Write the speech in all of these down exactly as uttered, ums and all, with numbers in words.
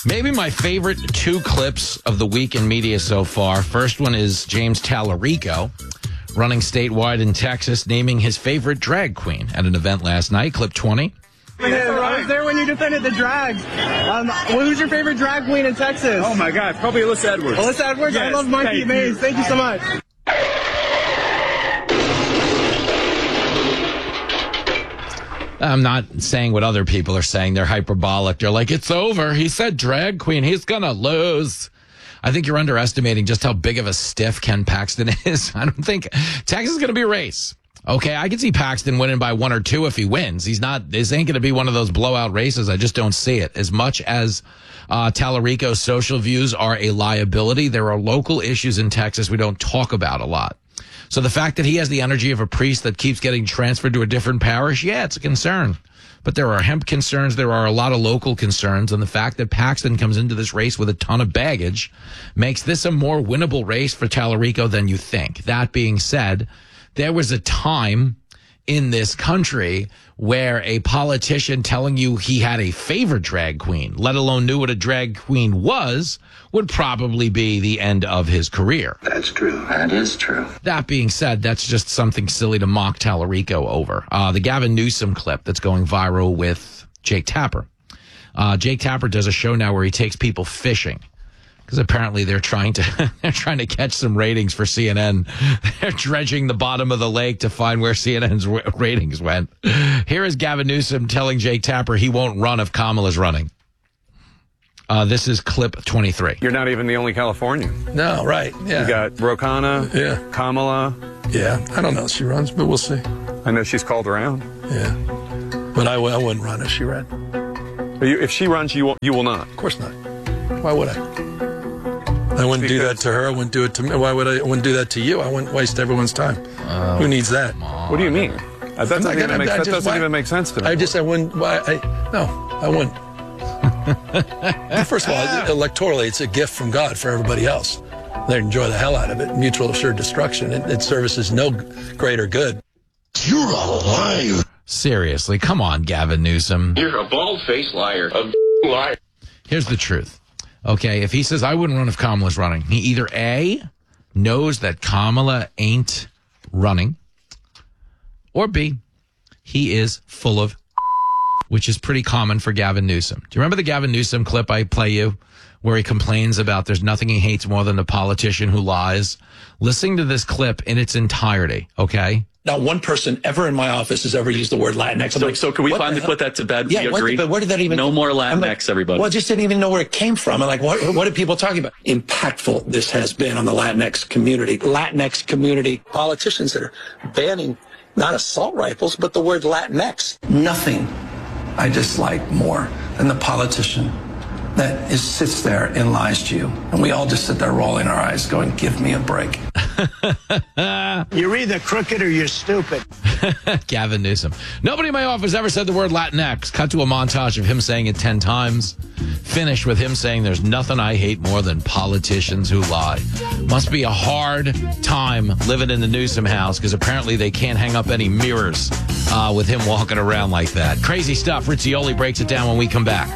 Maybe my favorite two clips of the week in media so far. First one is James Tallarico running statewide in Texas, naming his favorite drag queen at an event last night. Clip twenty. Yeah, I was there when you defended the drags. Um, who's your favorite drag queen in Texas? Oh my God, probably Alyssa Edwards. Alyssa Edwards? Yes, I love Monkey thank Maze. you. Thank you so much. I'm not saying what other people are saying. They're hyperbolic. They're like, it's over. He said drag queen. He's going to lose. I think you're underestimating just how big of a stiff Ken Paxton is. I don't think Texas is going to be a race. Okay, I can see Paxton winning by one or two if he wins. He's not, this ain't going to be one of those blowout races. I just don't see it. As much as uh, Tallarico's social views are a liability, there are local issues in Texas we don't talk about a lot. So the fact that he has the energy of a priest that keeps getting transferred to a different parish, yeah, it's a concern. But there are hemp concerns. There are a lot of local concerns. And the fact that Paxton comes into this race with a ton of baggage makes this a more winnable race for Tallarico than you think. That being said, there was a time in this country where a politician telling you he had a favorite drag queen, let alone knew what a drag queen was, would probably be the end of his career. That's true. That is true. That being said, that's just something silly to mock Tallarico over. Uh, the Gavin Newsom clip that's going viral with Jake Tapper. Uh, Jake Tapper does a show now where he takes people fishing. Because apparently they're trying to they're trying to catch some ratings for C N N. They're dredging the bottom of the lake to find where C N N's ratings went. Here is Gavin Newsom telling Jake Tapper he won't run if Kamala's running. Uh, this is clip twenty-three. You're not even the only Californian. No, right. Yeah. You got Rokana, Yeah. Kamala. Yeah. I don't know if she runs, but we'll see. I know she's called around. Yeah. But I, I wouldn't run if she ran. Are you, if she runs, you will, you will not. Of course not. Why would I? I wouldn't do that to her. I wouldn't do it to me. Why would I? I wouldn't do that to you. I wouldn't waste everyone's time. Oh, Who needs that? What do you mean? That doesn't, not even, gonna- make, I that just- doesn't why- even make sense to me. I just, I wouldn't. Why? I, no, I wouldn't. First of all, electorally, it's a gift from God for everybody else. They enjoy the hell out of it. Mutual assured destruction. It, it services no greater good. You're a liar. Seriously, come on, Gavin Newsom. You're a bald-faced liar. A liar. Here's the truth. Okay, if he says, I wouldn't run if Kamala's running, he either A, knows that Kamala ain't running, or B, he is full of, which is pretty common for Gavin Newsom. Do you remember the Gavin Newsom clip I play you, where he complains about there's nothing he hates more than a politician who lies? Listening to this clip in its entirety, okay? Not one person ever in my office has ever used the word Latinx. I'm So, like, so can we what finally the put hell? that to bed? Yeah, we what, agree? but where did that even? No more I'm Latinx, like, everybody. Well, I just didn't even know where it came from. I'm like, what, what are people talking about? Impactful this has been on the Latinx community. Latinx community politicians that are banning not assault rifles, but the word Latinx. Nothing I dislike more than the politician that is, sits there and lies to you. And we all just sit there rolling our eyes going, give me a break. You're either crooked or you're stupid. Gavin Newsom. Nobody in my office ever said the word Latinx. Cut to a montage of him saying it ten times. Finish with him saying there's nothing I hate more than politicians who lie. Must be a hard time living in the Newsom house because apparently they can't hang up any mirrors uh, with him walking around like that. Crazy stuff. Rizzioli breaks it down when we come back.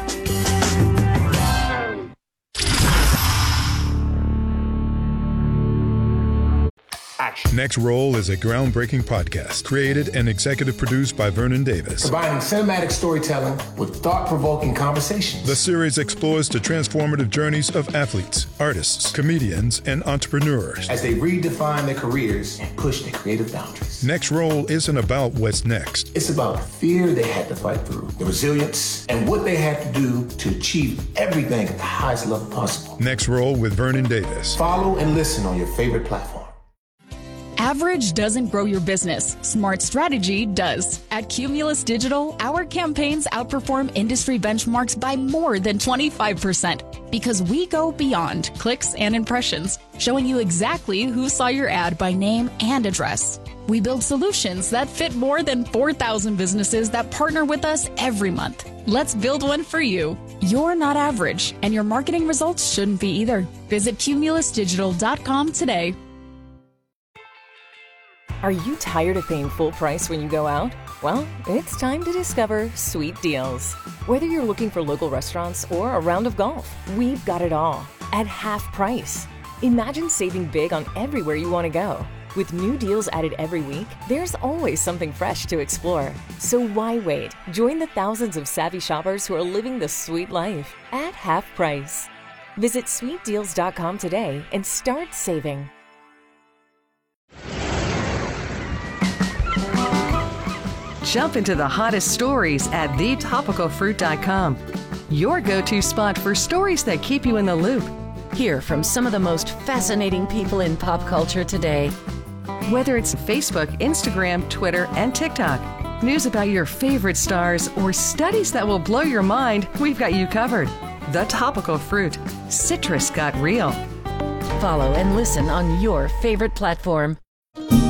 Next Roll is a groundbreaking podcast created and executive produced by Vernon Davis. Combining cinematic storytelling with thought-provoking conversations. The series explores the transformative journeys of athletes, artists, comedians, and entrepreneurs as they redefine their careers and push their creative boundaries. Next Roll isn't about what's next. It's about the fear they had to fight through, the resilience, and what they had to do to achieve everything at the highest level possible. Next Roll with Vernon Davis. Follow and listen on your favorite platform. Average doesn't grow your business. Smart strategy does. At Cumulus Digital, our campaigns outperform industry benchmarks by more than twenty-five percent because we go beyond clicks and impressions, showing you exactly who saw your ad by name and address. We build solutions that fit more than four thousand businesses that partner with us every month. Let's build one for you. You're not average, and your marketing results shouldn't be either. Visit cumulus digital dot com today. Are you tired of paying full price when you go out? Well, it's time to discover Sweet Deals. Whether you're looking for local restaurants or a round of golf, we've got it all at half price. Imagine saving big on everywhere you want to go. With new deals added every week, there's always something fresh to explore. So why wait? Join the thousands of savvy shoppers who are living the sweet life at half price. Visit sweet deals dot com today and start saving. Jump into the hottest stories at the topical fruit dot com. Your go-to spot for stories that keep you in the loop. Hear from some of the most fascinating people in pop culture today. Whether it's Facebook, Instagram, Twitter, and TikTok, news about your favorite stars, or studies that will blow your mind, we've got you covered. The Topical Fruit. Citrus got real. Follow and listen on your favorite platform.